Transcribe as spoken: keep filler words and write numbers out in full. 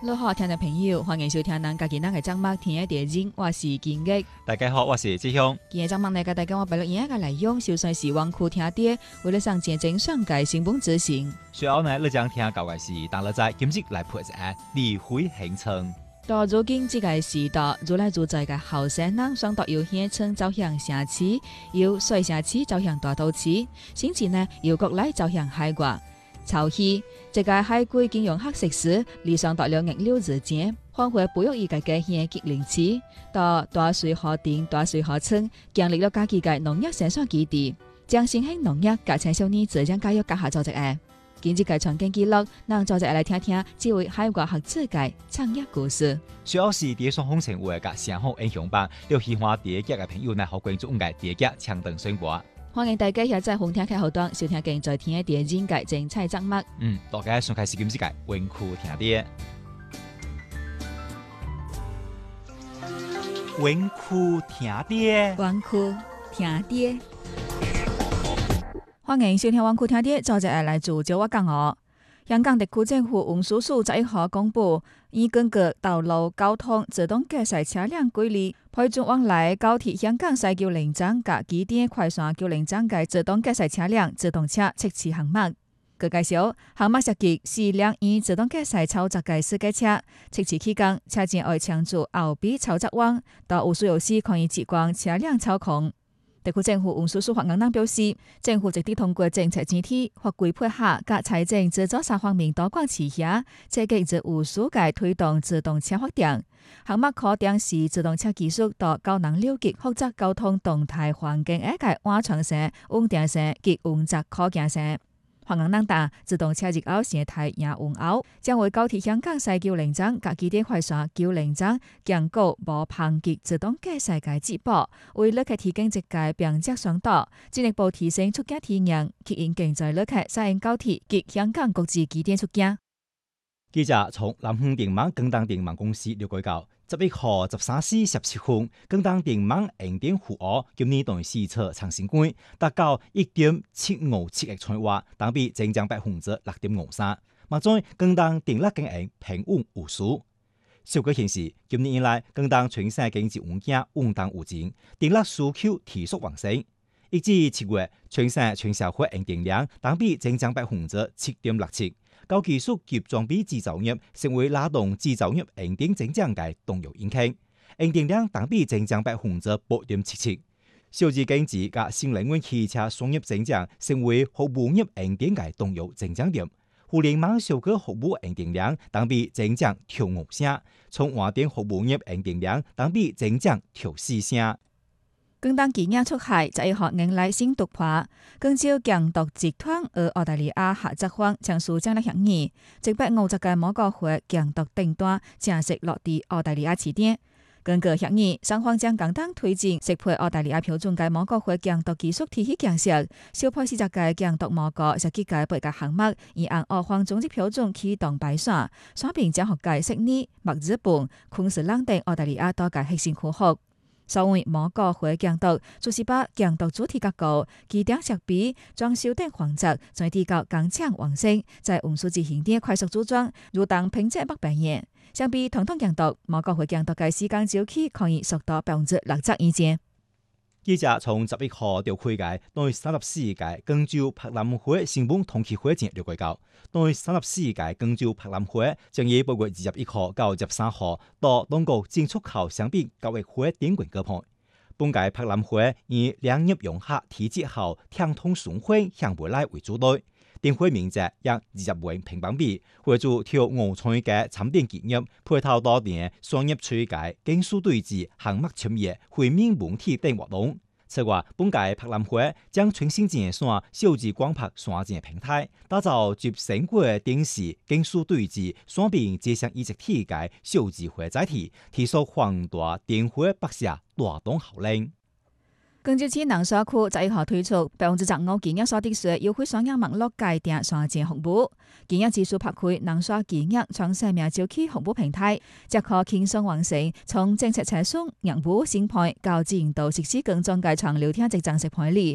你好，聽眾朋友，歡迎收聽咱家己咱嘅節目《天地人》，我是金玉。 大家好，我是志雄。 今日節目呢，甲大家我擺落影一個內容，就算是灣區聽爹，為了上見證上界成本執行。 最後呢，你將聽到嘅是，當你在今日來陪一下李輝興城。 到如今這個時代，如來如在嘅後生人，雙到由縣城走向城市，由細城市走向大都市，甚至呢由國內走向海外。潮氣，這個海歸金融黑設施，理想到了逆流之間，換回不用一個嘅縣吉林市，到大水河町、大水河村，建立了家己嘅農業生產基地，將新興農業甲青少年自然教育結合做一個。今日嘅創建記錄，讓作者來聽聽這位海外學者嘅創業故事。 主要是第一雙風城話嘅上好影響吧，有喜歡第一家嘅朋友呢，好關注我嘅第一家強登生活。 歡迎大家喺在紅天開後端收聽更在天地人嘅精彩節目。 嗯，大家上開始今日嘅灣區聽爹。灣區聽爹， 灣區聽爹。歡迎收聽灣區聽爹，作者係來自九我港澳。香港特區政府運輸署十一號公布，已根據道路交通自動駕駛車輛規例，批准往來高鐵香港西九龍站及機電快線九龍站嘅自動駕駛車輛自動車測試項目。據介紹，項目涉及四輛以自動駕駛操作嘅私家車，測試期間，車前會搶注後備操作網，到有需要時可以激光車輛操控。特區政府運輸署發言人表示，政府直接通過政策整體、法規配合及財政資助三方面多管齊下，積極在有序嘅推動自動車發展。項目可展示自動車技術到高能量級複雜交通動態環境嘅安全性、穩定性及運作可行性。發言人答，自動車日後生態也穩厚，將為高鐵香港西九龍站及機電快線九龍站建構無旁及自動駕駛嘅接駁，為旅客提供一個便捷雙導，進一步提升出境體驗，吸引經濟旅客使用高鐵及香港國際機電出境。 記者從南方電網更當電網公司了解到，十一號十三時十七分，更當電網營電負荷今年度試測長新冠達到一點七五七億千瓦，等比增長百分之六點五三。目前更當電力經營平穩無虞。數據顯示，今年以來更當全省經濟環境穩定有增，電力需求持續旺盛。一至七月，全省全社會用電量等比增長百分之七點六七。高技術及裝備製造業成為拉動製造業用電增長嘅動力引擎，用電量等比增長百分之八點七七。小資經濟及新能源汽車商業增長成為服務業用電嘅動力增長點。互聯網小客服務用電量等比增長超五成，從換電服務業用電量等比增長超四成。 更當技術出海在一學迎來新突破，更招強獨集團和澳大利亞合作方簽署戰略協議，即百五十個某個會強獨訂單正式落地澳大利亞起點。根據協議，雙方將共同推進適配澳大利亞標準嘅某個會強獨技術體系建設，小破四十個強獨某個設計嘅八個項目，以按澳方總值標準啟動擺選，雙邊將學界悉尼、墨爾本、昆士蘭等澳大利亞多個核心區域。所謂某個會強獨，就是把強獨主題結構、機電設備、裝修等環節，再提高更強完成，在運輸執行點快速組裝，如當品質不變現。相比傳統強獨，某個會強獨嘅時間週期可以縮到百分之六十以上。 記者從十一號到開嘅第三十四屆廣州博覽會成本同期會展了解到，第三十四屆廣州博覽會將於八月二十一號到二十三號到當局進出口商品交易會點quyền舉辦。本屆博覽會以兩業融合體制後暢通順匯向未來為主題。展會面積約二十萬平方米，會做跳五彩嘅產品結業，配套多年商業區界、技術對峙、項目簽約、會面問題等活動。此外，本屆博覽會將全新建線數字廣播線線平台，打造集成果電視、技術對峙、雙邊接上一體嘅數字會載體，提速放大展會拍攝大動效應。 廣州市南沙區十一號推出百分之十五建業所得稅優惠雙贏網絡界定雙線服務，建業技術拍開南沙建業創生命週期服務平台，即可輕鬆完成從政策採送、業務審判到自然度實施工種嘅長聊天即正式辦理。